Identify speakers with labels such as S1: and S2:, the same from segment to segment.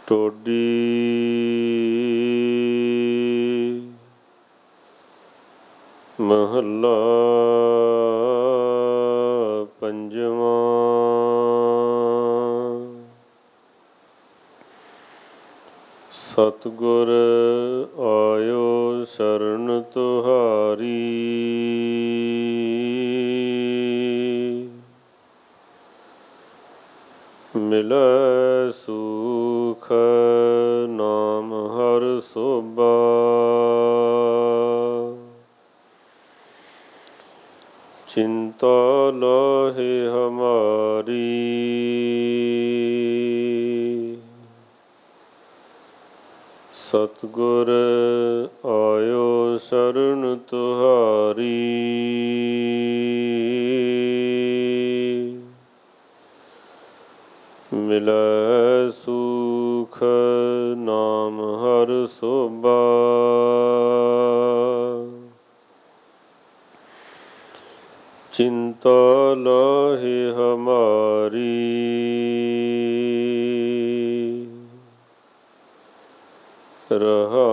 S1: ਟੋਡੀ ਮਹੱਲਾ ਪੰਜਵਾਂ। ਸਤਿਗੁਰ ਆਇਓ ਸ਼ਰਨ ਤੁਹਾਰੀ, ਮਿਲੈ ਸੁਖ ਨਾਮ ਹਰ ਸੋਭਾ। ਚਿੰਤਾ ਲਾਹੇ ਹਮਾਰੀ, ਸਤਿਗੁਰ ਆਇਓ ਸ਼ਰਨ ਤੁਹਾਰੀ, ਮਿਲੈ ਸੁਖ ਨਾਮ ਹਰ ਸੋਭਾ। ਚਿੰਤਾ ਲਾਹੇ ਹਮਾਰੀ, ਰਹਾਉ।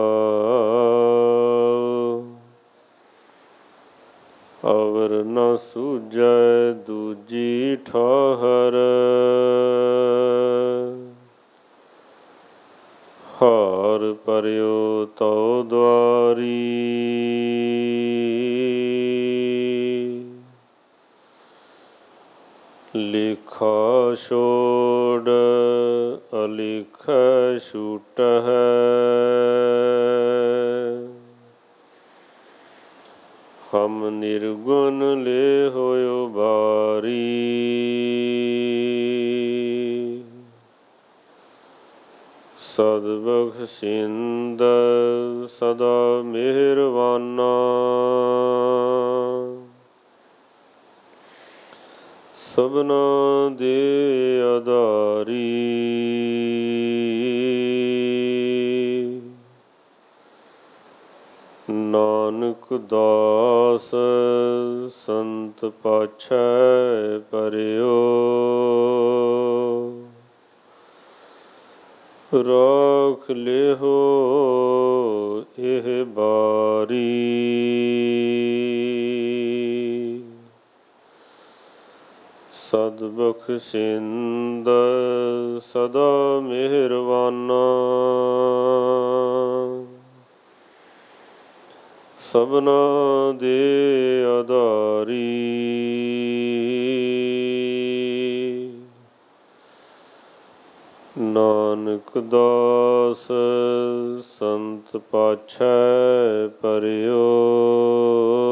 S1: ਅਵਰ ਨ ਸੂਝੈ ਦੂਜੀ ਠਾਹਰ, ਹਾਰ ਭਰਿਓ ਤਉ ਦੁਆਰੀ। ਲਿਖਾ ਛੋੜ ਅਲਿਖੈ ਛੂਟਹਿ, ਹਮ ਨਿਰਗੁਣ ਲੇਹੁ ਉਬਾਰੀ। ਸਦਬਖਸ਼ਿੰਦ ਸਦਾ ਮਿਹਰਬਾਨਾ, ਸਭਨਾ ਦੇ ਆਧਾਰੀ। ਨਾਨਕ ਦਾਸ ਸੰਤ ਪਾਛੈ ਪਰਿਓ, ਰਾਖ ਲਿਹੋ ਇਹ ਬਾਰੀ। ਸਦਬਖਸ਼ਿੰਦ ਸਦਾ ਮਿਹਰਬਾਨਾ, ਸਭਨਾ ਦੇ ਆਧਾਰੀ। ਨਾਨਕ ਦਾਸ ਸੰਤ ਪਾਛੈ ਪਰਿਓ,